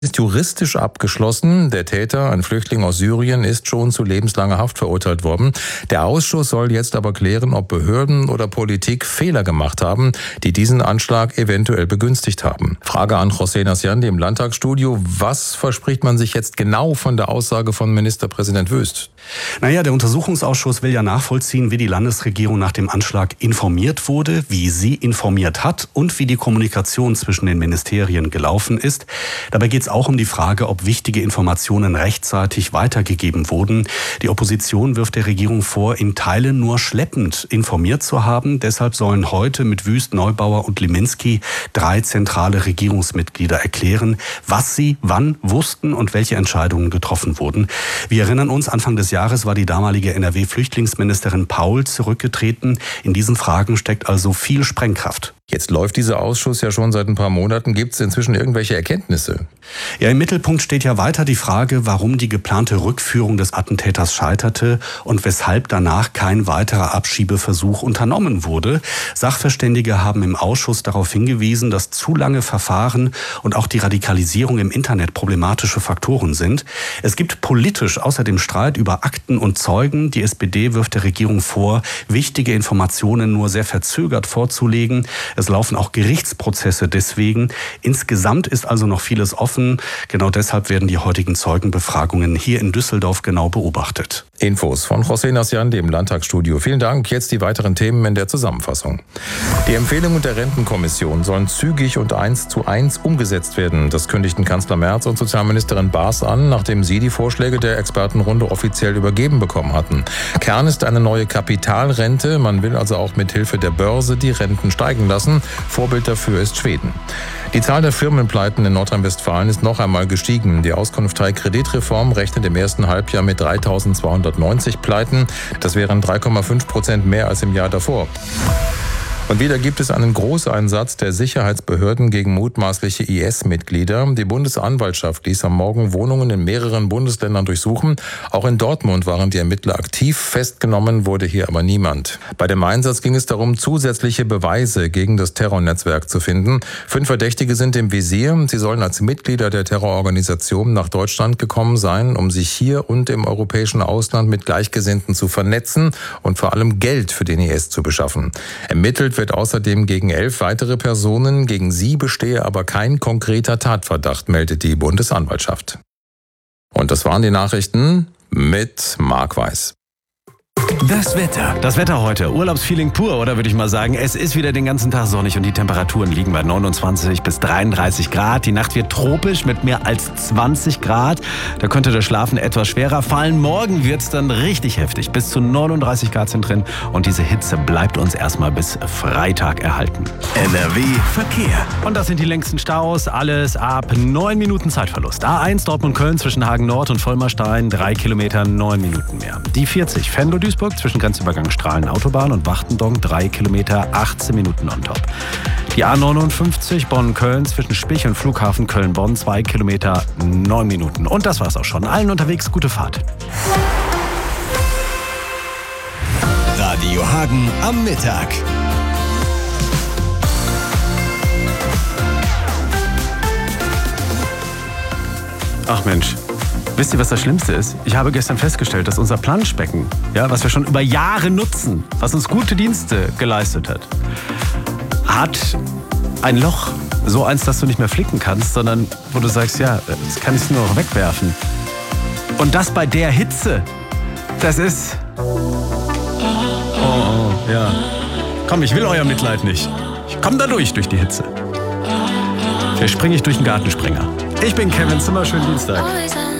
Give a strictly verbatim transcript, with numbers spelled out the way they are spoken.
Ist juristisch abgeschlossen. Der Täter, ein Flüchtling aus Syrien, ist schon zu lebenslanger Haft verurteilt worden. Der Ausschuss soll jetzt aber klären, ob Behörden oder Politik Fehler gemacht haben, die diesen Anschlag eventuell begünstigt haben. Frage an José Nasciandi im Landtagsstudio. Was verspricht man sich jetzt genau von der Aussage von Ministerpräsident Wüst? Naja, der Untersuchungsausschuss will ja nachvollziehen, wie die Landesregierung nach dem Anschlag informiert wurde, wie sie informiert hat und wie die Kommunikation zwischen den Ministerien gelaufen ist. Dabei geht es auch um die Frage, ob wichtige Informationen rechtzeitig weitergegeben wurden. Die Opposition wirft der Regierung vor, in Teilen nur schleppend informiert zu haben. Deshalb sollen heute mit Wüst, Neubauer und Liminski drei zentrale Regierungsmitglieder erklären, was sie wann wussten und welche Entscheidungen getroffen wurden. Wir erinnern uns, Anfang des Jahres war die damalige N R W-Flüchtlingsministerin Paul zurückgetreten. In diesen Fragen steckt also viel Sprengkraft. Jetzt läuft dieser Ausschuss ja schon seit ein paar Monaten. Gibt es inzwischen irgendwelche Erkenntnisse? Ja, im Mittelpunkt steht ja weiter die Frage, warum die geplante Rückführung des Attentäters scheiterte und weshalb danach kein weiterer Abschiebeversuch unternommen wurde. Sachverständige haben im Ausschuss darauf hingewiesen, dass zu lange Verfahren und auch die Radikalisierung im Internet problematische Faktoren sind. Es gibt politisch außerdem Streit über Akten und Zeugen. Die S P D wirft der Regierung vor, wichtige Informationen nur sehr verzögert vorzulegen. Es laufen auch Gerichtsprozesse deswegen. Insgesamt ist also noch vieles offen. Genau deshalb werden die heutigen Zeugenbefragungen hier in Düsseldorf genau beobachtet. Infos von José Nasciandi im Landtagsstudio. Vielen Dank. Jetzt die weiteren Themen in der Zusammenfassung. Die Empfehlungen der Rentenkommission sollen zügig und eins zu eins umgesetzt werden. Das kündigten Kanzler Merz und Sozialministerin Baas an, nachdem sie die Vorschläge der Expertenrunde offiziell übergeben bekommen hatten. Kern ist eine neue Kapitalrente. Man will also auch mit Hilfe der Börse die Renten steigen lassen. Vorbild dafür ist Schweden. Die Zahl der Firmenpleiten in Nordrhein-Westfalen ist noch einmal gestiegen. Die Auskunft Teil Kreditreform rechnet im ersten Halbjahr mit dreitausendzweihundertneunzig Pleiten. Das wären drei Komma fünf Prozent mehr als im Jahr davor. Und wieder gibt es einen Großeinsatz der Sicherheitsbehörden gegen mutmaßliche I S-Mitglieder. Die Bundesanwaltschaft ließ am Morgen Wohnungen in mehreren Bundesländern durchsuchen. Auch in Dortmund waren die Ermittler aktiv. Festgenommen wurde hier aber niemand. Bei dem Einsatz ging es darum, zusätzliche Beweise gegen das Terrornetzwerk zu finden. Fünf Verdächtige sind im Visier. Sie sollen als Mitglieder der Terrororganisation nach Deutschland gekommen sein, um sich hier und im europäischen Ausland mit Gleichgesinnten zu vernetzen und vor allem Geld für den I S zu beschaffen. Ermittelt wird außerdem gegen elf weitere Personen. Gegen sie bestehe aber kein konkreter Tatverdacht, meldet die Bundesanwaltschaft. Und das waren die Nachrichten mit Marc Weiß. Das Wetter. Das Wetter heute. Urlaubsfeeling pur, oder würde ich mal sagen. Es ist wieder den ganzen Tag sonnig und die Temperaturen liegen bei neunundzwanzig bis dreiunddreißig Grad. Die Nacht wird tropisch mit mehr als zwanzig Grad. Da könnte das Schlafen etwas schwerer fallen. Morgen wird es dann richtig heftig. Bis zu neununddreißig Grad sind drin. Und diese Hitze bleibt uns erstmal bis Freitag erhalten. N R W Verkehr. Und das sind die längsten Staus. Alles ab neun Minuten Zeitverlust. A eins Dortmund-Köln zwischen Hagen Nord und Vollmerstein. drei Kilometer, neun Minuten mehr. Die vierzig Venlo-Duisburg zwischen Grenzübergang Strahlen-Autobahn und Wachtendonk, drei Kilometer, achtzehn Minuten on top. Die A neunundfünfzig Bonn-Köln zwischen Spich und Flughafen Köln-Bonn, zwei Kilometer, neun Minuten. Und das war's auch schon. Allen unterwegs gute Fahrt. Radio Hagen am Mittag. Ach Mensch. Wisst ihr, was das Schlimmste ist? Ich habe gestern festgestellt, dass unser Planschbecken, ja, was wir schon über Jahre nutzen, was uns gute Dienste geleistet hat, hat ein Loch. So eins, das du nicht mehr flicken kannst, sondern wo du sagst, ja, das kann ich nur noch wegwerfen. Und das bei der Hitze. Das ist... Oh, oh, ja. Komm, ich will euer Mitleid nicht. Ich komm da durch, durch die Hitze. Vielleicht springe ich durch den Gartensprenger. Ich bin Kevin Zimmer, schönen Dienstag.